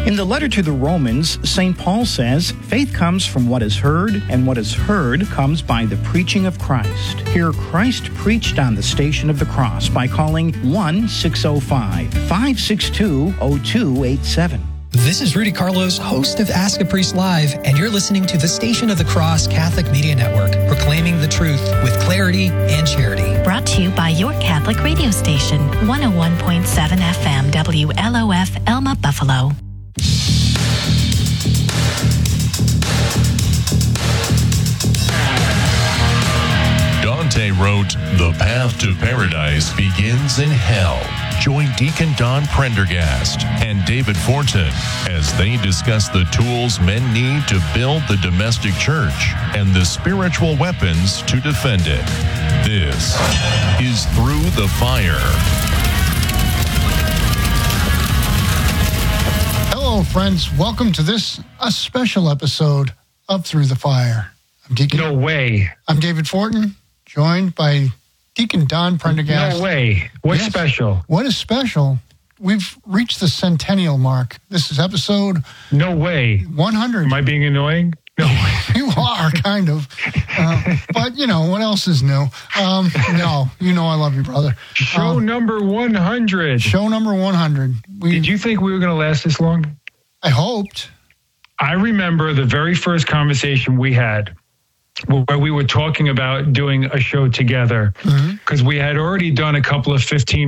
In the letter to the Romans, St. Paul says, faith comes from what is heard, and what is heard comes by the preaching of Christ. Here, Christ preached on the Station of the Cross by calling 1-605-562-0287. This is Rudy Carlos, host of Ask a Priest Live, and you're listening to the Station of the Cross Catholic Media Network, proclaiming the truth with clarity and charity. Brought to you by your Catholic radio station, 101.7 FM WLOF Elma Buffalo. Dante wrote, "The path to paradise begins in hell." Join Deacon Don Prendergast and David Fortin as they discuss the tools men need to build the domestic church and the spiritual weapons to defend it. This is Through the Fire. Hello, friends. Welcome to a special episode of Through the Fire. I'm Deacon. No way. I'm David Fortin, joined by Deacon Don Prendergast. No way. What's special? What is special? We've reached the centennial mark. This is episode... No way. 100. Am I being annoying? No way. You are, kind of. But, what else is new? No, I love you, brother. Show number 100. Show number 100. Did you think we were going to last this long? I hoped. I remember the very first conversation we had where we were talking about doing a show together because we had already done a couple of 15